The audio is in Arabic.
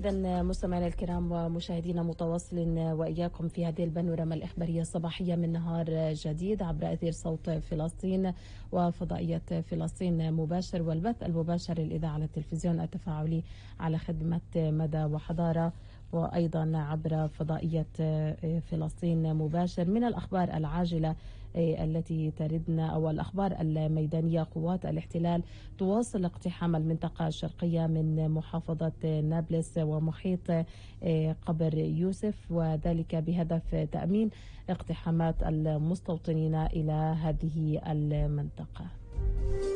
إذا مستمعينا الكرام ومشاهدينا متواصل وإياكم في هذه البانوراما الإخبارية الصباحية من نهار جديد عبر أثير صوت فلسطين وفضائية فلسطين مباشر، والبث المباشر الإذاعة على التلفزيون التفاعلي على خدمة مدى وحضارة، وأيضا عبر فضائية فلسطين مباشر. من الأخبار العاجلة التي تردنا أو الأخبار الميدانية، قوات الاحتلال تواصل اقتحام المنطقة الشرقية من محافظة نابلس ومحيط قبر يوسف، وذلك بهدف تأمين اقتحامات المستوطنين إلى هذه المنطقة.